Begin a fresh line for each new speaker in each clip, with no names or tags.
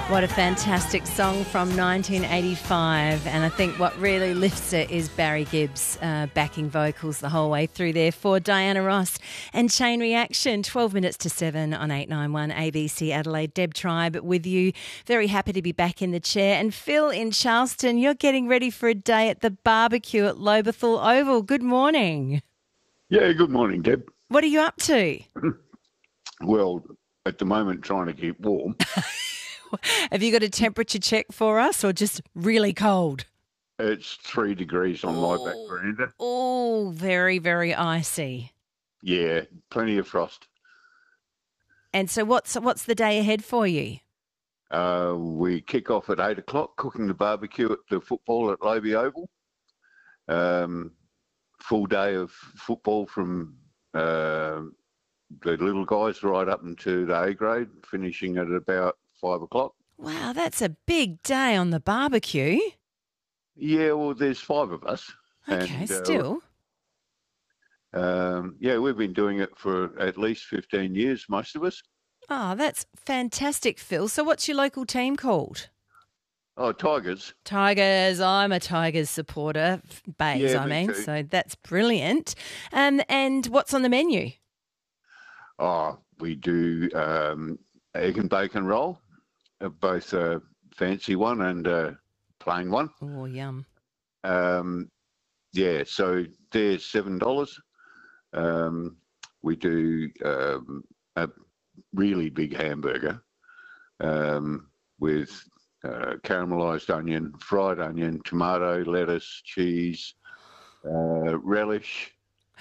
What a fantastic song from 1985. And I think what really lifts it is Barry Gibbs backing vocals the whole way through there for Diana Ross and Chain Reaction. 12 minutes to 7 on 891 ABC Adelaide. Deb Tribe with you. Very happy to be back in the chair. And Phil in Charleston, you're getting ready for a day at the barbecue at Lobethal Oval. Good morning.
Yeah, good morning, Deb.
What are you up to?
Well, at the moment, trying to keep warm.
Have you got a temperature check for us or just really cold?
It's 3 degrees on my back veranda.
Oh, very, very icy.
Yeah, plenty of frost.
And so what's the day ahead for you?
We kick off at 8 o'clock, cooking the barbecue at the football at Lobie Oval. Full day of football from the little guys right up into the A grade, finishing at about 5 o'clock.
Wow, that's a big day on the barbecue.
Yeah, well, there's 5 of us.
Okay,
and,
still.
Yeah, we've been doing it for at least 15 years, most of us.
Oh, that's fantastic, Phil. So what's your local team called?
Oh, Tigers.
Tigers. I'm a Tigers supporter. Bays,
Yeah,
I
me
mean.
too.
So that's brilliant. And what's on the menu?
Oh, we do egg and bacon roll, both a fancy one and a plain one.
Oh, yum.
Yeah, so they're $7. We do a really big hamburger with caramelised onion, fried onion, tomato, lettuce, cheese, relish.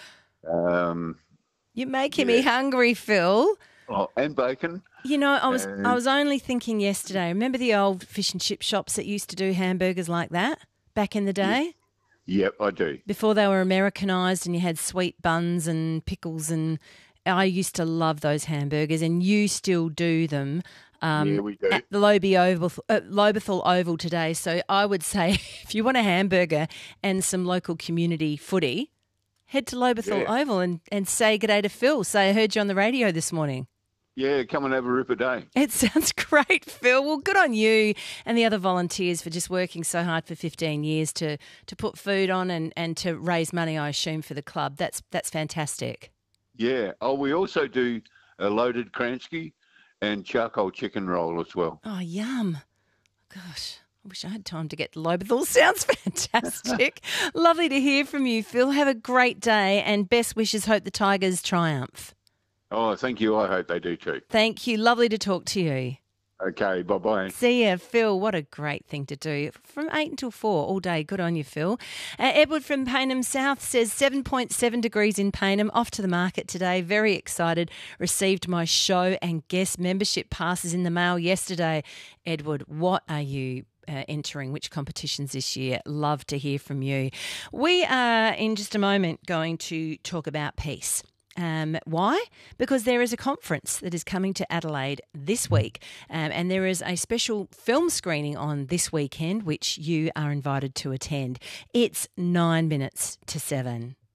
You're making me hungry, Phil.
Oh, and bacon.
You know, I was only thinking yesterday. Remember the old fish and chip shops that used to do hamburgers like that back in the day?
Yep, I do.
Before they were Americanised and you had sweet buns and pickles, and I used to love those hamburgers, and you still do them.
Yeah, we do.
At the Lobethal Oval today. So I would say if you want a hamburger and some local community footy, head to Lobethal Oval and say good day to Phil. Say I heard you on the radio this morning.
Yeah, come and have a rip a day.
It sounds great, Phil. Well, good on you and the other volunteers for just working so hard for 15 years to put food on and to raise money, I assume, for the club. That's fantastic.
Yeah. Oh, we also do a loaded Kransky and charcoal chicken roll as well.
Oh, yum. Gosh, I wish I had time to get to Lobethal. Sounds fantastic. Lovely to hear from you, Phil. Have a great day and best wishes. Hope the Tigers triumph.
Oh, thank you. I hope they do too.
Thank you. Lovely to talk to you.
Okay, bye-bye.
See ya, Phil. What a great thing to do. From 8 until 4 all day. Good on you, Phil. Edward from Payneham South says 7.7 degrees in Payneham. Off to the market today. Very excited. Received my show and guest membership passes in the mail yesterday. Edward, what are you entering? Which competitions this year? Love to hear from you. We are, in just a moment, going to talk about peace. Why? Because there is a conference that is coming to Adelaide this week, and there is a special film screening on this weekend, which you are invited to attend. It's 9 minutes to 7.